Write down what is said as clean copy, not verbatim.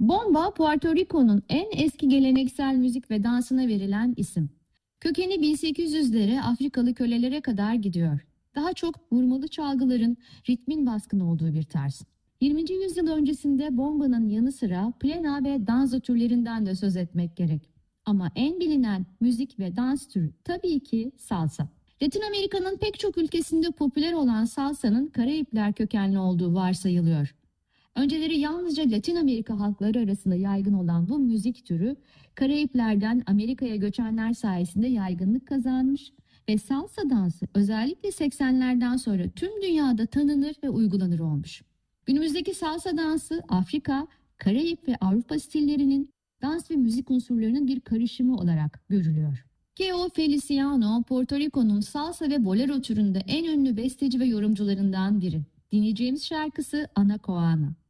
Bomba, Puerto Rico'nun en eski geleneksel müzik ve dansına verilen isim. Kökeni 1800'lere Afrikalı kölelere kadar gidiyor. Daha çok vurmalı çalgıların, ritmin baskın olduğu bir tarz. 20. yüzyıl öncesinde bombanın yanı sıra plena ve danza türlerinden de söz etmek gerek. Ama en bilinen müzik ve dans türü tabii ki salsa. Latin Amerika'nın pek çok ülkesinde popüler olan salsanın Karayipler kökenli olduğu varsayılıyor. Önceleri yalnızca Latin Amerika halkları arasında yaygın olan bu müzik türü, Karayipler'den Amerika'ya göçenler sayesinde yaygınlık kazanmış ve salsa dansı özellikle 80'lerden sonra tüm dünyada tanınır ve uygulanır olmuş. Günümüzdeki salsa dansı Afrika, Karayip ve Avrupa stillerinin dans ve müzik unsurlarının bir karışımı olarak görülüyor. Keo Feliciano, Porto Rico'nun salsa ve bolero türünde en ünlü besteci ve yorumcularından biri. Dinleyeceğimiz şarkısı Ana Koana.